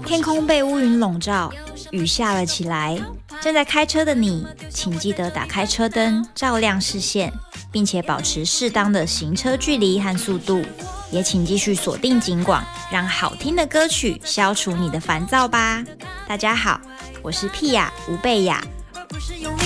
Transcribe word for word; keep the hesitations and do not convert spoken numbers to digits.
天空被乌云笼罩，雨下了起来。正在开车的你，请记得打开车灯，照亮视线，并且保持适当的行车距离和速度。也请继续锁定警广，让好听的歌曲消除你的烦躁吧。大家好，我是屁雅吴贝雅。而不是用